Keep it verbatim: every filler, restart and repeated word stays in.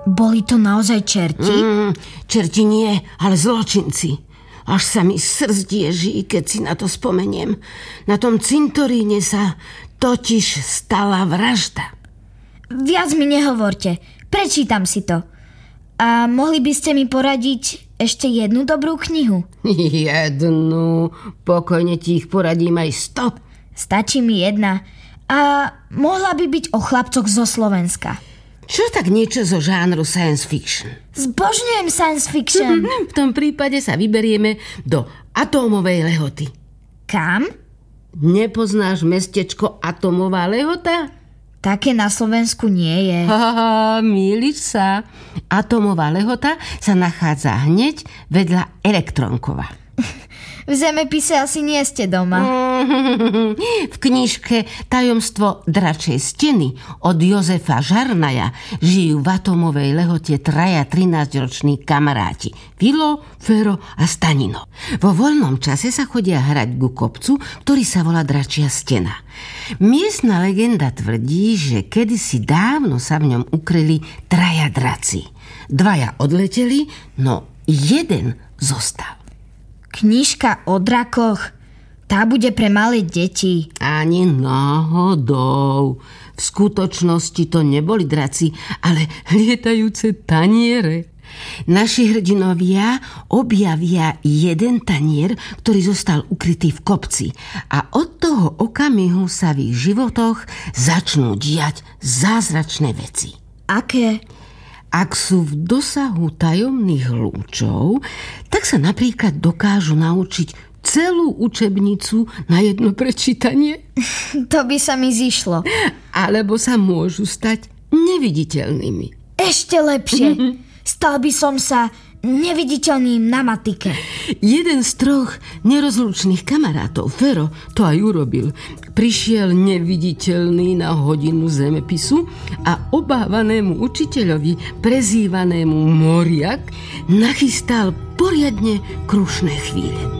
Boli to naozaj čerti? Mm, čerti nie, ale zločinci. Až sa mi srdc ježí, keď si na to spomeniem. Na tom cintoríne sa totiž stala vražda. Viac mi nehovorte. Prečítam si to. A mohli by ste mi poradiť ešte jednu dobrú knihu? Jednu? Pokojne ti ich poradím aj sto. Stačí mi jedna. A mohla by byť o chlapcoch zo Slovenska. Čo tak niečo zo žánru science fiction? Zbožňujem science fiction. V tom prípade sa vyberieme do Atómovej Lehoty. Kam? Nepoznáš mestečko Atómová Lehota? Také na Slovensku nie je. Haha, mýliš sa. Atómová Lehota sa nachádza hneď vedľa Elektronkova. V zemepise asi nie ste doma. V knižke Tajomstvo dračej steny od Jozefa Žarnaja žijú v Atómovej Lehote traja trinásťroční kamaráti. Filo, Fero a Stanino. Vo voľnom čase sa chodia hrať ku kopcu, ktorý sa volá Dračia stena. Miestna legenda tvrdí, že kedysi dávno sa v ňom ukryli traja draci. Dvaja odleteli, no jeden zostal. Knižka o drakoch, tá bude pre malé deti. Ani náhodou. V skutočnosti to neboli draci, ale lietajúce taniere. Naši hrdinovia objavia jeden tanier, ktorý zostal ukrytý v kopci. A od toho okamihu sa v ich životoch začnú diať zázračné veci. Aké? Ak sú v dosahu tajomných lúčov, tak sa napríklad dokážu naučiť celú učebnicu na jedno prečítanie. To by sa mi zišlo. Alebo sa môžu stať neviditeľnými. Ešte lepšie. Stal by som sa neviditeľným na matike. Jeden z troch nerozlučných kamarátov, Fero, to aj urobil. Prišiel neviditeľný na hodinu zemepisu a obávanému učiteľovi, prezývanému Moriak, nachystal poriadne krušné chvíle.